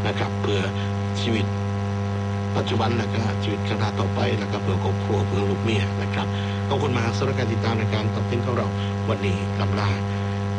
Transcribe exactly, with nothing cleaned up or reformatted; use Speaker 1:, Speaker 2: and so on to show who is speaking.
Speaker 1: นะครับเพื่อชีวิตปัจจุบันแล้วก็ชีวิตข้างหน้าต่อไปแล้วก็เพื่อครอบครัวเพื่อลูกเมียนะครับขอบคุณมากสำหรับการติดตามในการตอบทิ้งของเราวันนี้ลำลา